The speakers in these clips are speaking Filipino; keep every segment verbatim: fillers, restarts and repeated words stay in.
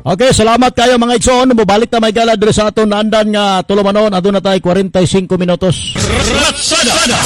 Okay, salamat kayo mga igsoon. Mubalik na may gala diri sa aton naandan nga tulumanon. Aduna tay forty-five minutos. Ratsada.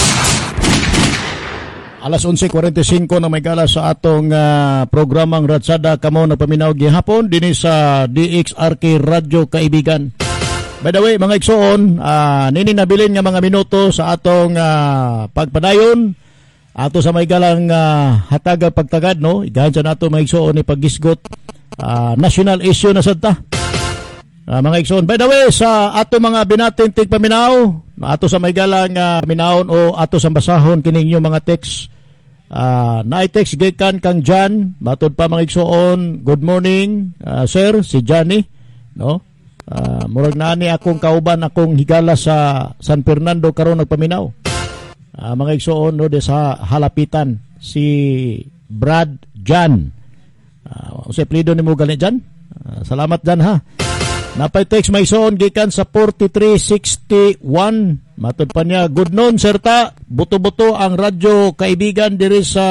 Alas eleven forty-five na may gala sa atong uh, programang Ratsada kamo nagpaminaw gihapon dinhi sa D X R K Radyo Kaibigan. By the way, mga igsoon, uh, nini nabilin nga mga minuto sa atong uh, pagpadayon ato sa may galang uh, hataga pagtagad, no? Igahan sa nato mga igsoon ni paggisgot uh, national issue na sadta. Uh, mga igsoon, by the way, sa ato mga binating tigpaminaw, ato sa may galang uh, minaon o ato sa basahon kining yung mga text. Uh, na-text gikan kang Jan, matod pa mga igsoon, good morning, uh, sir, si Johnny, no? Uh, murag na ni akong kauban akong higala sa San Fernando karon nagpaminaw. Uh, mga igsoon no de sa halapitan si Brad Jan. Uh, usay plido nimo gani Jan. Uh, salamat Jan ha. Napay text may igsoon gikan sa forty-three sixty-one. Matod pa niya, good noon sir ta. Buto-buto ang radyo kaibigan diri sa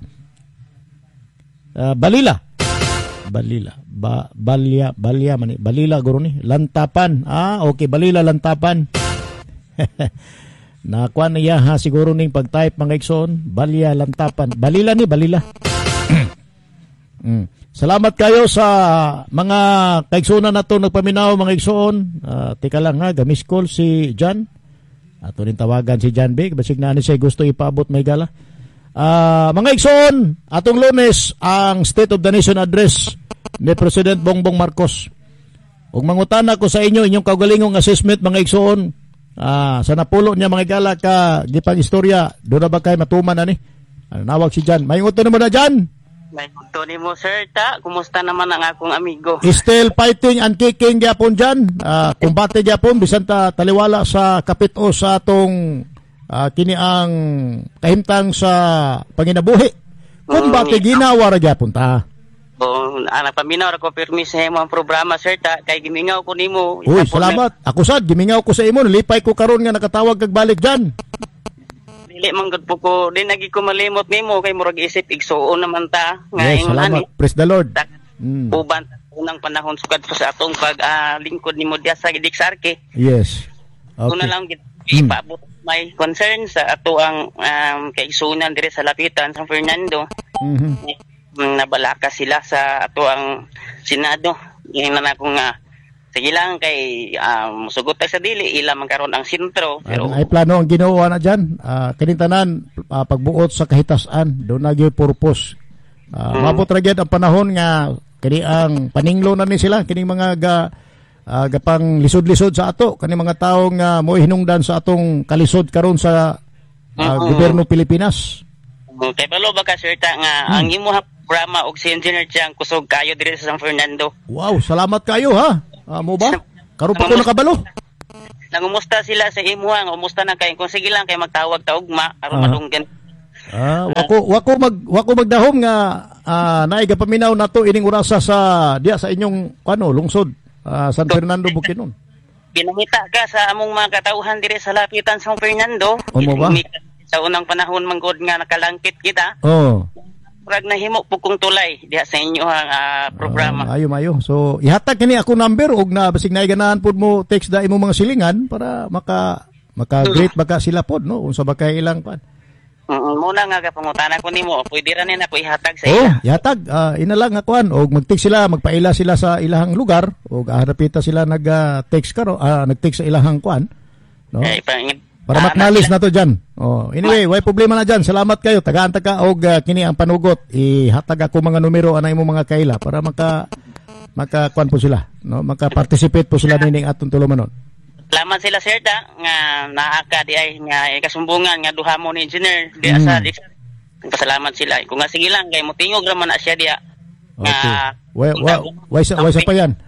uh, Balila. Balila. Ba, balya, balya man balila guro ni lantapan. Ah, okay, balila lantapan. Nakuha niya ha siguro ning pag-type mga igsoon, balya lantapan. Balila ni balila. mm. Salamat kayo sa mga kaigsunan nato nagpaminaw mga igsoon. Uh, tika lang ha, gamis call si Jan. Ato rin tawagan si Jan Big, basig na ni siya gusto ipaabot may gala. Uh, mga igsoon, atong Lunes ang State of the Nation address ni President Bongbong Marcos. Ug mangutana ko sa inyo inyong kaugalingong assessment mga igsoon, ah, sa napulo niya mga gala ka gipang istorya, do na ba kay matuman na ni? Ano nawag si Jan? May uto naman na Jan. May uto ni mo sir ta, kumusta naman ang akong amigo? Still fighting and kicking gyapon Jan. Ah, kumbate gyapon bisan ta taliwala sa kapit-o sa atong ah, kini ang kahimtang sa panginabuhi. Kumbate um, ginawa ra gyapon ta. Oh, anak paminaw ko permis sa imong programa sir ta kay gimingaw ko nimo. Uy, salamat. Na... Ako sad gimingaw ko sa imo, lipay ko karon nga nakatawag kag balik diyan. Dili man gud po ko din nagi ko malimot nimo kay murag isip igsuon naman ta nga yes, salamat. Ani. Praise the Lord. Ta, mm. Uban unang panahon sugad ko sa atong pag uh, lingkod nimo diya sa D X R K. Yes. Okay. Una lang gid ipaabot mm. may concern sa ato ang um, kaigsunan dire sa lapitan San Fernando. Mhm. Nabalaka sila sa ato ang Senado. Ngayon na akong uh, sige lang kay um, sugot tayo sa dili ila man karon ang sentro pero ay plano ang Ginoo na diyan uh, kinintanan uh, pagbuot sa kahitasan do na gyud purpose uh, hmm. mabot ra gyud ang panahon nga kini ang paninglo na ni sila kining mga ga uh, gapang lisod-lisod sa ato kani mga tawo nga uh, mo hinungdan sa atong kalisod karon sa uh, hmm. gobyerno Pilipinas. Kay palo ba ka sir ta nga hmm. ang imo programa og si Engineer Chang kusog kayo diri sa San Fernando. Wow, salamat kayo ha. Uh, mo ba? Karon pa ko nakabalo. Nangumusta sila sa imo nga, umusta na kay kung sige lang kay magtawag ta ugma aron uh, madunggan. Ah, wako wako mag wako magdahom nga uh, naay gapaminaw nato ining orasa sa diya sa inyong ano lungsod uh, San Fernando Bukidnon. Pinangita ka sa among mga katawhan diri sa lapitan San Fernando. O mo ba? Sa unang panahon manggod nga nakalangkit kita. Oh. Murag nahimo po kong tulay diha sa inyo ang uh, programa. Uh, ayo mayo. So ihatag kini ako number og na basig na ganahan pud mo text da imo mga silingan para maka maka great baka sila pod no unsa ba kay ilang pan. Mm, muna nga ka pangutana ko nimo, pwede ra na ko ihatag sa ila. Oh, ihatag uh, ina lang nga kuan og mag-text sila, magpaila sila sa ilahang lugar og harapita sila nag-text karo, uh, nag-text sa ilahang kuan, no? Okay, pang para matmalis na to dyan. Oh, anyway, way problema na dyan. Salamat kayo. Tagaan taga og uh, kini ang panugot. Ihatag ako mga numero anay mo mga kaila para maka maka kuan po sila, no? Maka-participate po sila nining atong tulumanon. Salamat sila sir ta nga naaka di ay nga kasumbungan nga duha mo ni engineer di asa di. Pasalamat sila. Kung nga sige lang kay motingog ra man na siya diya. Okay. Nga way way way sa way sa pa yan.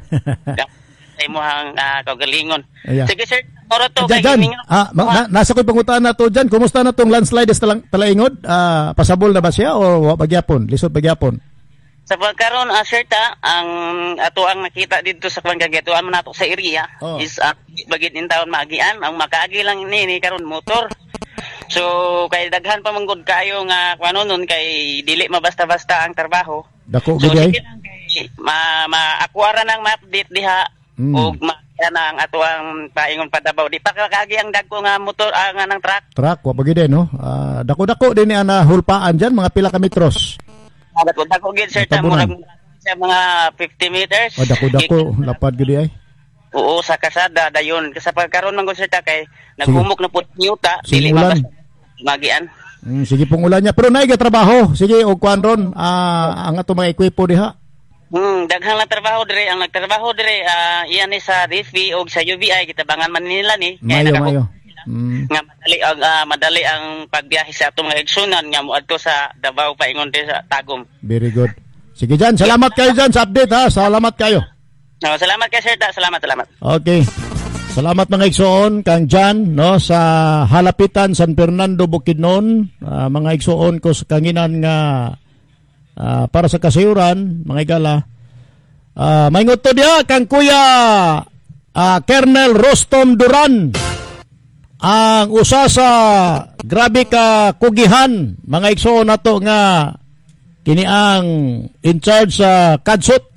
Ay mo ang uh, kagalingon. Yeah. Sige sir, moro to kay gimingaw. Ah, ma- na, nasa ko'y pangutaan na to dyan. Kumusta na tong landslide sa talang, talaingod? Ah, pasabol na ba siya o bagyapon? Lisod bagyapon? Sa pagkaroon, uh, sir ta, ang ato ang nakita dito sa pangkagatuan man nato sa area oh. is uh, bagid in taon maagian. Ang makaagi lang ni, ni karon motor. So, kay daghan pa manggod kayo nga kuno nun kay dili mabasta-basta ang trabaho. Dako so, gid ay. ma maakwara ng ma-update diha Mm. ug ma na ang ato ang paingon padabaw di pa kakagi ang dagko nga motor ah, nga ng truck. Truck, wa pagid no. Ah, dako-dako din ni ana hulpaan diyan mga pila ka metros. Dako dako gid sir ta Tabunan. murag sa mga fifty meters. O dako-dako lapad gid ay. Oo, sa kasada dayon kasi pagkaron man gud sir ta kay naghumok na pud yuta Sige, dili ulan. mabas magian. Mm, sige pong ulan niya pero naay ga trabaho. Sige og kuan ron ah, ang ato mga ekwipo diha. Hmm, daghang lang trabaho dire ang nagtrabaho dire ah, iyan ni sa D F B og sa U B I kitabangan man nila ni Mayo nakaku- mayo. Mm. nga madali ang ah, madali ang pagbiyahe sa atong mga igsunan nga moadto sa Davao paingon din sa Tagum. Very good. Sige dyan, salamat kayo dyan sa update ha. Salamat kayo. No, salamat kay sir ta, salamat salamat. Okay. Salamat mga igsoon kang Jan no sa Halapitan San Fernando Bukidnon. Ah, mga igsoon ko sa kanginan nga ah, para sa kasayuran mga igala. Ah, maingot to dia kang Kuya ah, Colonel Rostom Duran. Ang usa sa grabe ka kugihan mga igsoon nato nga kini ang in charge sa Kadsut.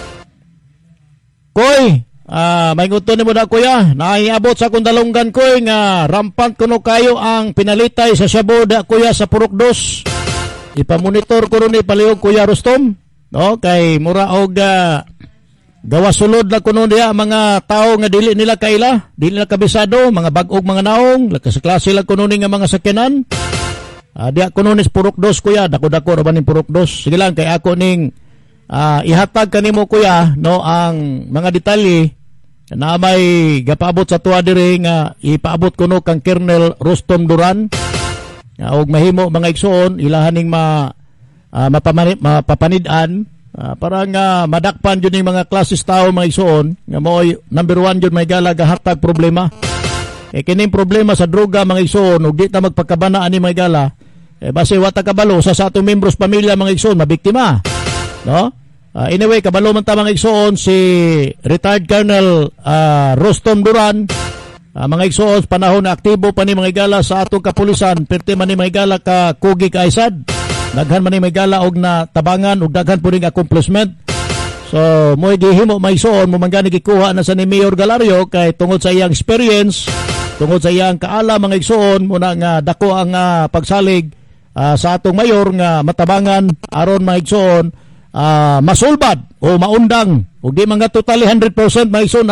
Koy, ah, may nguto ni mo na kuya, naiabot sa akong dalunggan koy nga rampant kuno kayo ang pinalitay sa Shabu da kuya sa Purokdos. Ipamonitor ko ron ni palihog kuya Rostom, no? Kay mura og uh, gawa sulod la kuno diha mga tao nga dili nila kaila, dili nila kabisado, mga bag-og mga naong, lakas klase lang kuno ni nga mga sakyanan. Ah, diha kuno ni Purokdos kuya, dako-dako ra ba ning Purokdos. Sige lang kay ako ning Uh, ihatag kanimo kuya no ang mga detalye na may gapaabot sa tuwa dire nga ipaabot kuno kang Colonel Rostom Duran uh, og mahimo mga igsoon ilahaning ma uh, mapamanid mapapanid-an uh, para nga madakpan jud ning mga klases tao mga igsoon nga moy number one jud may gala gahatag problema. Eh kining problema sa droga mga igsoon ug di ta magpagkabana ani mga gala eh base wa ta kabalo sa sa atong membros pamilya mga igsoon mabiktima. No? Uh, anyway, kabalo man tamang igsoon si retired Colonel uh, Rostom Duran. Uh, mga igsoon, panahon na aktibo pa ni mga igala sa atong kapulisan, perti man ni mga igala ka kugi kaisad. Daghan man ni mga igala og na tabangan og daghan po ring accomplishment. So, mo gihimo mga igsoon, mo man gani gikuha na sa ni Mayor Galario kay tungod sa iyang experience, tungod sa iyang kaala mga igsoon, muna nga dako ang uh, pagsalig uh, sa atong mayor nga matabangan aron mga igsoon uh, masulbad o maundang o di mga totally one hundred percent maigsoon